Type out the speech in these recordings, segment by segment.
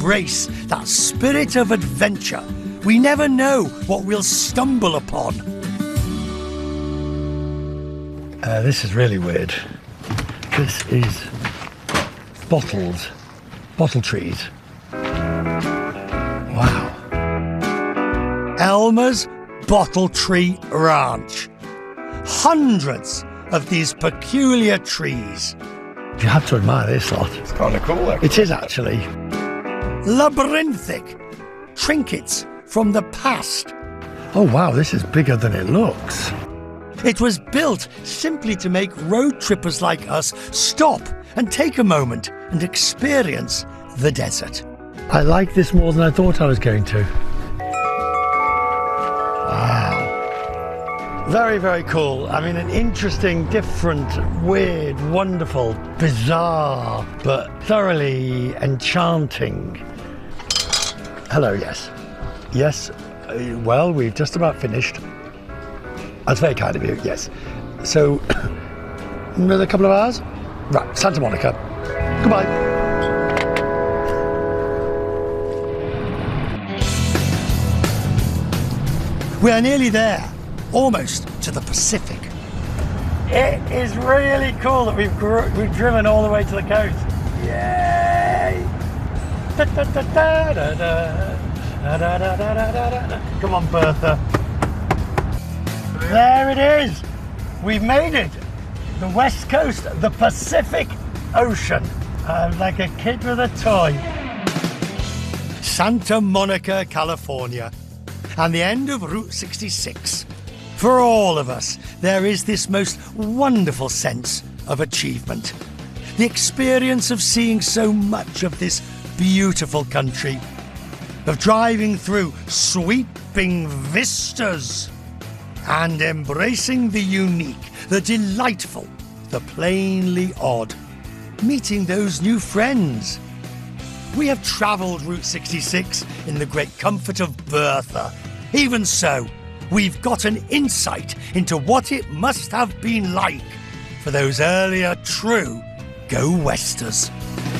embrace that spirit of adventure. We never know what we'll stumble upon. This is really weird. This is bottle trees. Wow. Elmer's Bottle Tree Ranch. Hundreds of these peculiar trees. You have to admire this lot. It's kind of cool, actually. It is actually. Labyrinthic trinkets from the past. Oh wow, this is bigger than it looks. It was built simply to make road trippers like us stop and take a moment and experience the desert. I like this more than I thought I was going to. Wow. Very, very cool. I mean, an interesting, different, weird, wonderful, bizarre, but thoroughly enchanting. Hello, yes. Yes, well, we've just about finished. That's very kind of you, yes. So, another couple of hours? Right, Santa Monica. Goodbye. We are nearly there, almost to the Pacific. It is really cool that we've driven all the way to the coast. Yay! Da, da, da, da, da, da, da, da, da, da. Come on, Bertha. There it is. We've made it. The West Coast, the Pacific Ocean. I'm like a kid with a toy. Santa Monica, California. And the end of Route 66. For all of us, there is this most wonderful sense of achievement. The experience of seeing so much of this beautiful country. Of driving through sweeping vistas. And embracing the unique, the delightful, the plainly odd. Meeting those new friends. We have travelled Route 66 in the great comfort of Bertha. Even so, we've got an insight into what it must have been like for those earlier true go-westers.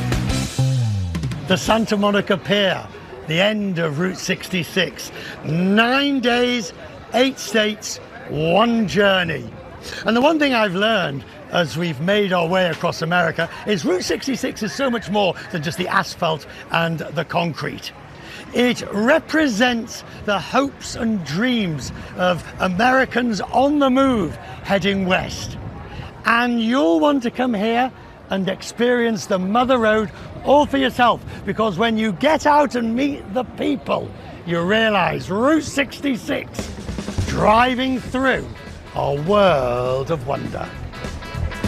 The Santa Monica Pier, the end of Route 66. 9 days, 8 states, 1 journey. And the one thing I've learned as we've made our way across America is Route 66 is so much more than just the asphalt and the concrete. It represents the hopes and dreams of Americans on the move heading west. And you'll want to come here and experience the Mother Road all for yourself, because when you get out and meet the people, you realize Route 66, driving through a world of wonder.